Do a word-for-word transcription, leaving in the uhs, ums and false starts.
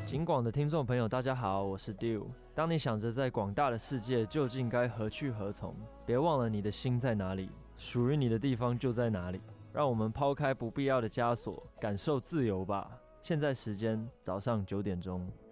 警广的听众朋友，大家好，我是 Dew。当你想着在广大的世界究竟该何去何从，别忘了你的心在哪里，属于你的地方就在哪里。让我们抛开不必要的枷锁，感受自由吧。现在时间早上九点钟。